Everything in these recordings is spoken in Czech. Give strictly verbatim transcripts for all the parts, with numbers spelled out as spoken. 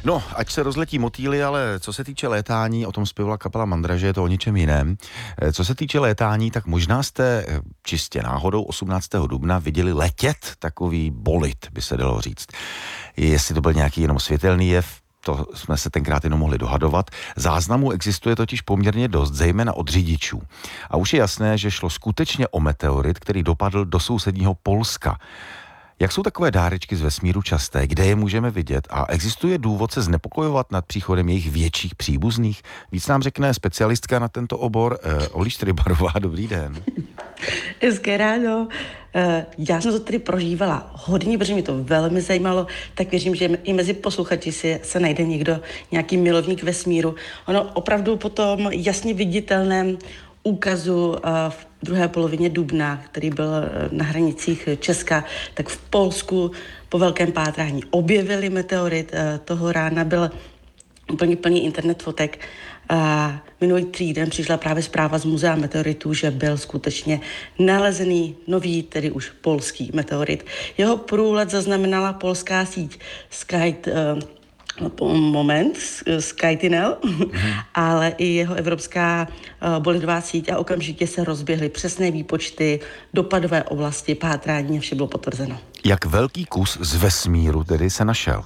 No, ať se rozletí motýly, ale co se týče létání, o tom zpěvala kapela Mandraže, je to o něčem jiném. Co se týče létání, tak možná jste čistě náhodou osmnáctého dubna viděli letět takový bolid, by se dalo říct. Jestli to byl nějaký jenom světelný jev, to jsme se tenkrát jenom mohli dohadovat. Záznamů existuje totiž poměrně dost, zejména od řidičů. A už je jasné, že šlo skutečně o meteorit, který dopadl do sousedního Polska. Jak jsou takové dárečky z vesmíru časté, kde je můžeme vidět a existuje důvod se znepokojovat nad příchodem jejich větších příbuzných? Víc nám řekne specialistka na tento obor eh, Olí Štrybarová. Dobrý den. Hezké ráno. Já jsem to tady prožívala hodně, protože mě to velmi zajímalo, tak věřím, že i mezi posluchači si se najde někdo, nějaký milovník vesmíru. Ono opravdu po tom jasně viditelném úkazu v druhé polovině dubna, který byl na hranicích Česka, tak v Polsku po velkém pátrání objevili meteorit. Toho rána byl úplně plný internet fotek. A minulý týden přišla právě zpráva z Muzea meteoritů, že byl skutečně nalezený nový, tedy už polský meteorit. Jeho průlet zaznamenala polská síť Sky, uh, moment, SkyTunnel, mm-hmm. ale i jeho evropská uh, bolidová síť a okamžitě se rozběhly přesné výpočty, dopadové oblasti, pátrání a vše bylo potvrzeno. Jak velký kus z vesmíru tedy se našel?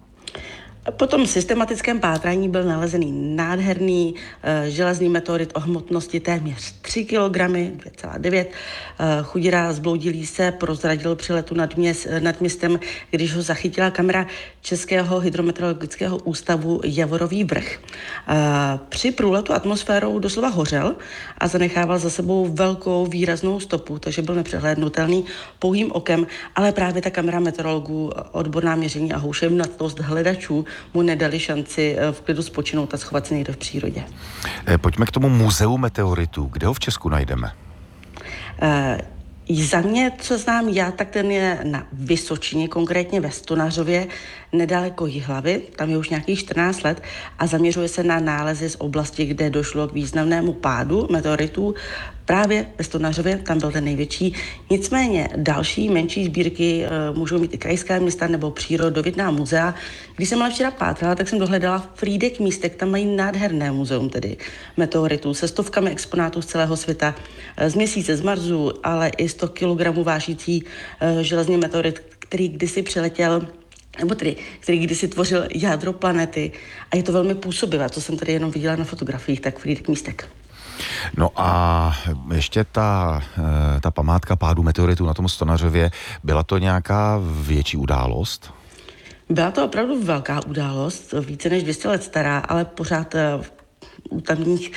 Po tom systematickém pátrání byl nalezený nádherný uh, železný meteorit o hmotnosti téměř tři kilogramy, dvě celá devět. Uh, chudírá zbloudilý se prozradil při letu nad, měst, nad městem, když ho zachytila kamera Českého hydrometeorologického ústavu Javorový vrch. Uh, při průletu atmosférou doslova hořel a zanechával za sebou velkou výraznou stopu, takže byl nepřehlédnutelný pouhým okem, ale právě ta kamera meteorologů, odborná měření a houševnatost hledačů mu nedali šanci v klidu spočinout a schovat se někde v přírodě. Pojďme k tomu muzeu meteoritů. Kde ho v Česku najdeme? Uh, Za mě, co znám já, tak ten je na Vysočině, konkrétně ve Stonařově, nedaleko Jihlavy, tam je už nějakých čtrnáct let a zaměřuje se na nálezy z oblasti, kde došlo k významnému pádu meteoritů. Právě ve Stonařově, tam byl ten největší. Nicméně další menší sbírky e, můžou mít i krajská města nebo přírodovědná muzea. Když jsem ale včera pátrala, tak jsem dohledala Frýdek místek, tam mají nádherné muzeum tedy meteoritů se stovkami exponátů z celého světa, e, z Měsíce, z Marsu, ale i sto kilogramů vážící e, železný meteorit, který kdysi přiletěl nebo tedy, který kdysi tvořil jádro planety a je to velmi působivé, co jsem tady jenom viděla na fotografiích, tak Frýdek místek. No a ještě ta, ta památka pádu meteoritu na tom Stonařově, byla to nějaká větší událost? Byla to opravdu velká událost, více než dvě stě let stará, ale pořád u tamních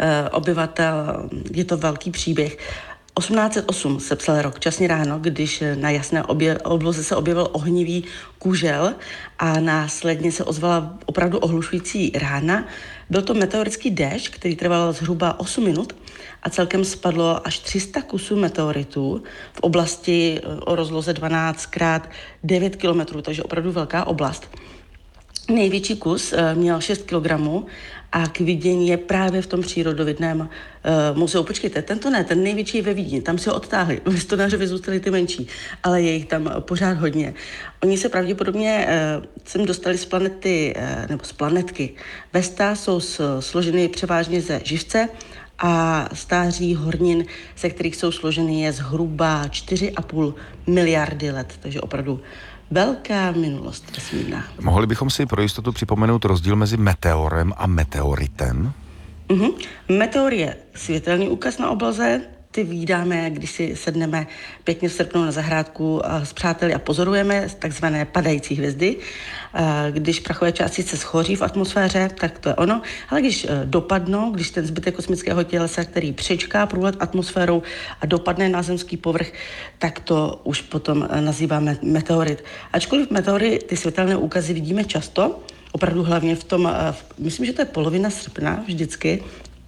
obyvatel je to velký příběh. osmnáct set osm se psal rok, časně ráno, když na jasné obje, obloze se objevil ohnivý kužel a následně se ozvala opravdu ohlušující rána. Byl to meteorický déšť, který trval zhruba osm minut a celkem spadlo až tři sta kusů meteoritů v oblasti o rozloze dvanáct krát devět kilometrů, takže opravdu velká oblast. Největší kus měl šest kilogramů a k vidění je právě v tom přírodovědném uh, muzeu. Počkejte, tento ne, ten největší je ve Vídni, tam si ho odtáhli. Ve Stonařově zůstaly ty menší, ale je jich tam pořád hodně. Oni se pravděpodobně uh, sem dostali z planety, uh, nebo z planetky Vesta, jsou složeny převážně ze živce a stáří hornin, ze kterých jsou složeny, je zhruba čtyři a půl miliardy let, takže opravdu velká minulost vesmírná. Mohli bychom si pro jistotu připomenout rozdíl mezi meteorem a meteoritem? Mm-hmm. Meteor je světelný úkaz na obloze, ty vídáme, když si sedneme pěkně v srpnu na zahrádku s přáteli a pozorujeme takzvané padající hvězdy. Když prachové částice schoří v atmosféře, tak to je ono. Ale když dopadnou, když ten zbytek kosmického tělesa, který přečká průlet atmosférou a dopadne na zemský povrch, tak to už potom nazýváme meteorit. Ačkoliv meteory, ty světelné úkazy vidíme často, opravdu hlavně v tom, myslím, že to je polovina srpna vždycky,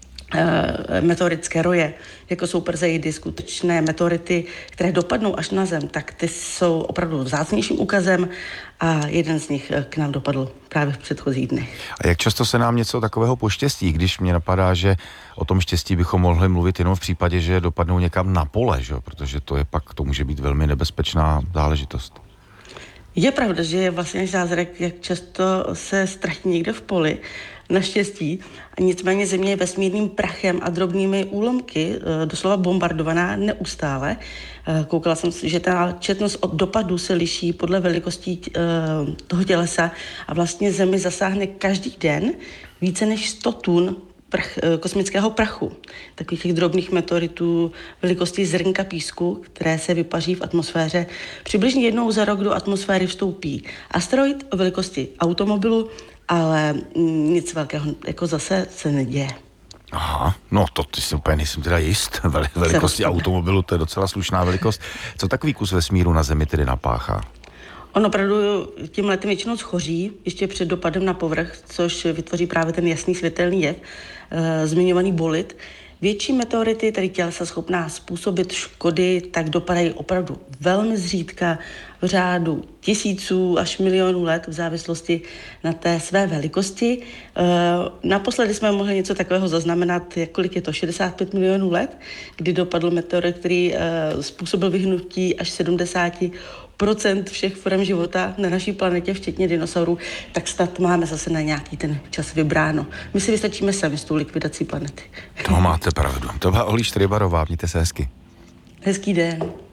meteorické roje, jako jsou Perseidy, skutečné meteority, které dopadnou až na Zem, tak ty jsou opravdu vzácnějším úkazem a jeden z nich k nám dopadl právě v předchozích dnech. A jak často se nám něco takového poštěstí, když mě napadá, že o tom štěstí bychom mohli mluvit jenom v případě, že dopadnou někam na pole, že? Protože to je pak, to může být velmi nebezpečná záležitost. Je pravda, že je vlastně zázrak, jak často se ztratí někde v poli, naštěstí. A nicméně Země je vesmírným prachem a drobnými úlomky, doslova bombardovaná neustále. Koukala jsem si, že ta četnost od dopadů se liší podle velikosti toho tělesa a vlastně Zemi zasáhne každý den více než sto tun prach, kosmického prachu, takových těch drobných meteoritů velikosti zrnka písku, které se vypaří v atmosféře. Přibližně jednou za rok do atmosféry vstoupí asteroid o velikosti automobilu, ale nic velkého jako zase se neděje. Aha, no to ty si úplně nejsem teda jist. Vel, velikosti automobilu, to je docela slušná velikost. Co takový kus vesmíru na Zemi tedy napáchá? On opravdu tím letem většinou schoří ještě před dopadem na povrch, což vytvoří právě ten jasný světelný jev, e, zmiňovaný bolid. Větší meteority, tedy tělesa schopná způsobit škody, tak dopadají opravdu velmi zřídka, v řádu tisíců až milionů let v závislosti na té své velikosti. E, naposledy jsme mohli něco takového zaznamenat, kolik je to, šedesát pět milionů let, kdy dopadl meteorit, který e, způsobil vyhnutí až sedmdesát procent všech forem života na naší planetě, včetně dinosaurů, tak snad máme zase na nějaký ten čas vybráno. My si vystačíme sami s tou likvidací planety. To máte pravdu. To byla Olí Štrybarová, mějte se hezky. Hezký den.